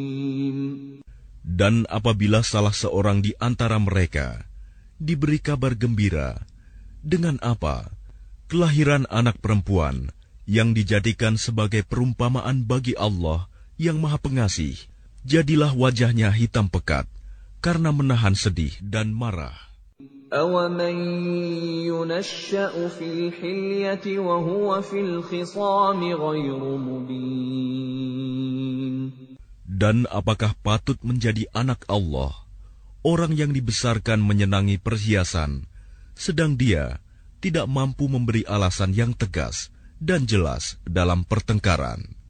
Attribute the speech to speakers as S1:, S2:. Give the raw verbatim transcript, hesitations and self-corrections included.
S1: Dan apabila salah seorang di antara mereka diberi kabar gembira dengan apa? Kelahiran anak perempuan yang dijadikan sebagai perumpamaan bagi Allah yang Maha Pengasih, jadilah wajahnya hitam pekat karena menahan sedih dan marah.
S2: أَوَمَن يُنَشَّأُ فِي الْحِلْيَةِ وَهُوَ فِي الْخِصَامِ غَيْرُ مُبِينٍ.
S1: Dan apakah patut menjadi anak Allah, orang yang dibesarkan menyenangi perhiasan, sedang dia tidak mampu memberi alasan yang tegas dan jelas dalam pertengkaran?